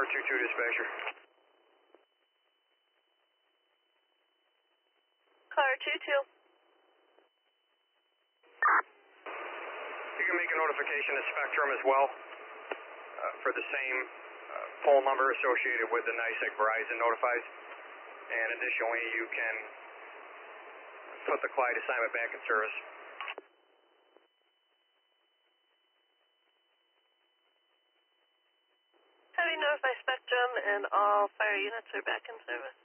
Car 22 dispatcher. Car 22. You can make a notification to Spectrum as well for the same phone number associated with the NICEC Verizon notifies. And additionally, you can put the Clyde assignment back in service. Have you notified Spectrum and all fire units are back in service?